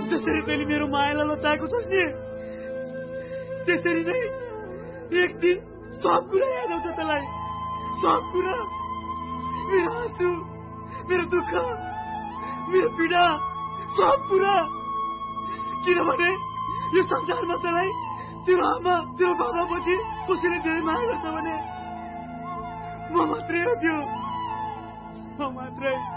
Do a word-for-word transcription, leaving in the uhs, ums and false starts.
जसरी तैँले मेरो मायालाई लताएको छस् नि त्यसरी नै एक दिन सब कुरा याद आउँछ तँलाई। सब कुरा, मेरो आँसु, मेरो दुःख, मेरो पीडा, सब कुरा। किनभने यो संसारमा तँलाई तेरो आमा तेरो बाबा पछि कसैले धेरै माया गर्छ भने म मात्रै हो त्यो, म मात्रै।